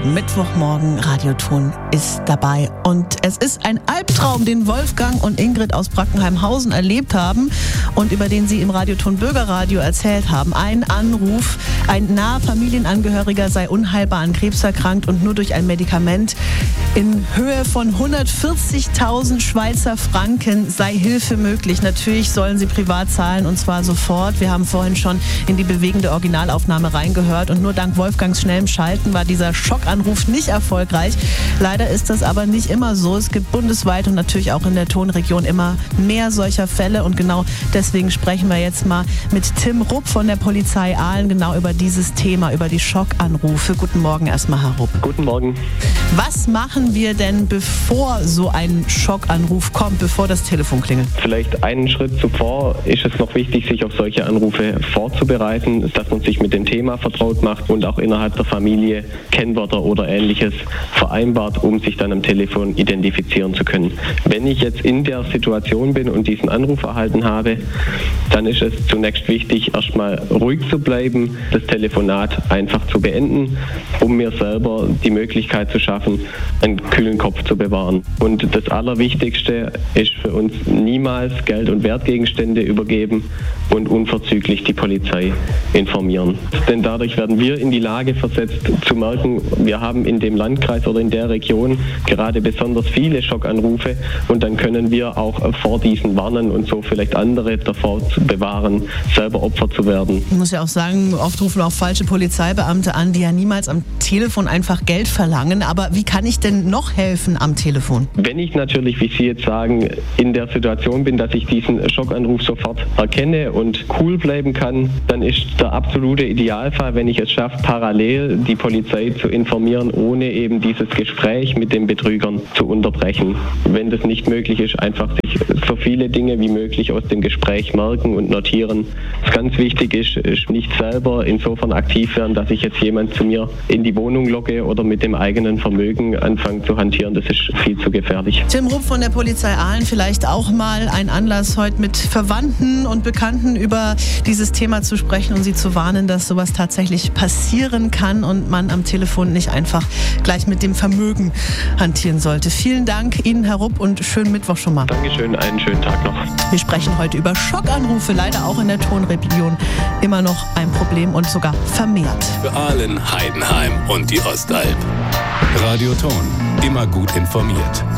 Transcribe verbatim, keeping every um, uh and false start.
Mittwochmorgen, Radioton ist dabei. Und es ist ein Albtraum, den Wolfgang und Ingrid aus Brackenheimhausen erlebt haben und über den sie im Radioton Bürgerradio erzählt haben. Ein Anruf, ein naher Familienangehöriger sei unheilbar an Krebs erkrankt und nur durch ein Medikament in Höhe von hundertvierzigtausend Schweizer Franken sei Hilfe möglich. Natürlich sollen sie privat zahlen und zwar sofort. Wir haben vorhin schon in die bewegende Originalaufnahme reingehört und nur dank Wolfgangs schnellem Schalten war dieser Schockanruf nicht erfolgreich. Leider ist das aber nicht immer so. Es gibt bundesweit und natürlich auch in der Tonregion immer mehr solcher Fälle und genau deswegen sprechen wir jetzt mal mit Tim Rupp von der Polizei Aalen genau über dieses Thema, über die Schockanrufe. Guten Morgen erstmal, Herr Rupp. Guten Morgen. Was machen wir denn, bevor so ein Schockanruf kommt, bevor das Telefon klingelt? Vielleicht einen Schritt zuvor ist es noch wichtig, sich auf solche Anrufe vorzubereiten, dass man sich mit dem Thema vertraut macht und auch innerhalb der Familie Kennwörter oder Ähnliches vereinbart, um sich dann am Telefon identifizieren zu können. Wenn ich jetzt in der Situation bin und diesen Anruf erhalten habe, dann ist es zunächst wichtig, erstmal ruhig zu bleiben, das Telefonat einfach zu beenden, um mir selber die Möglichkeit zu schaffen, einen kühlen Kopf zu bewahren. Und das Allerwichtigste ist für uns niemals Geld- und Wertgegenstände übergeben und unverzüglich die Polizei informieren. Denn dadurch werden wir in die Lage versetzt zu merken, wir haben in dem Landkreis oder in der Region gerade besonders viele Schockanrufe und dann können wir auch vor diesen warnen und so vielleicht andere davor zu bewahren, selber Opfer zu werden. Ich muss ja auch sagen, oft rufen auch falsche Polizeibeamte an, die ja niemals am Telefon einfach Geld verlangen. Aber wie kann ich denn noch helfen am Telefon? Wenn ich natürlich, wie Sie jetzt sagen, in der Situation bin, dass ich diesen Schockanruf sofort erkenne und cool bleiben kann, dann ist der absolute Idealfall, wenn ich es schaffe, parallel die Polizei zu informieren, ohne eben dieses Gespräch mit den Betrügern zu unterbrechen. Wenn das nicht möglich ist, einfach sich so viele Dinge wie möglich aus dem Gespräch merken und notieren. Was ganz wichtig ist, ist nicht selber insofern aktiv werden, dass ich jetzt jemand zu mir in die Wohnung locke oder mit dem eigenen Vermögen anfange zu hantieren. Das ist viel zu gefährlich. Tim Rupp von der Polizei Aalen, vielleicht auch mal ein Anlass, heute mit Verwandten und Bekannten über dieses Thema zu sprechen und sie zu warnen, dass sowas tatsächlich passieren kann und man am Telefon nicht einfach gleich mit dem Vermögen hantieren sollte. Vielen Dank Ihnen, Herr Rupp, und schönen Mittwoch schon mal. Dankeschön, einen schönen Tag noch. Wir sprechen heute über Schockanrufe, leider auch in der Tonregion immer noch ein Problem und sogar vermehrt. Für Aalen, Heidenheim und die Ostalb. Radioton, immer gut informiert.